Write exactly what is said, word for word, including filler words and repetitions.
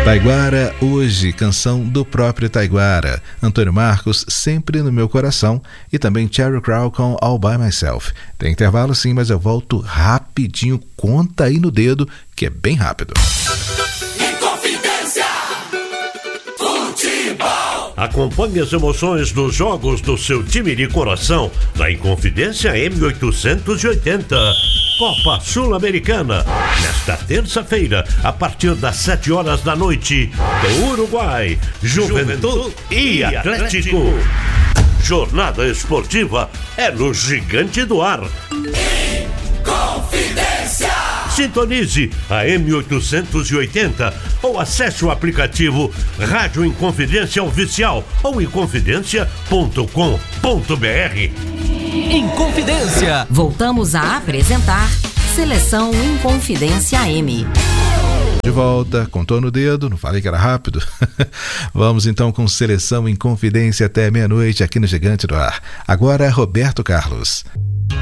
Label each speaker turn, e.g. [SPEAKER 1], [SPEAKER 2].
[SPEAKER 1] Taiguara, hoje, canção do próprio Taiguara. Antônio Marcos, Sempre no Meu Coração, e também Sheryl Crow com All By Myself. Tem intervalo sim, mas eu volto rapidinho. Conta aí no dedo, que é bem rápido.
[SPEAKER 2] Inconfidência Futebol.
[SPEAKER 3] Acompanhe as emoções dos jogos do seu time de coração na Inconfidência M oitocentos e oitenta. Copa Sul-Americana, nesta terça-feira, a partir das sete horas da noite, do Uruguai, Juventude e Atlético. Jornada esportiva é no Gigante do Ar.
[SPEAKER 2] Inconfidência.
[SPEAKER 3] Sintonize a M oitocentos e oitenta ou acesse o aplicativo Rádio Inconfidência Oficial ou inconfidência ponto com ponto br.
[SPEAKER 4] Inconfidência. Voltamos a apresentar Seleção Inconfidência M.
[SPEAKER 1] De volta, contou no dedo, não falei que era rápido? Vamos então com Seleção Inconfidência até meia-noite aqui no Gigante do Ar. Agora, Roberto Carlos.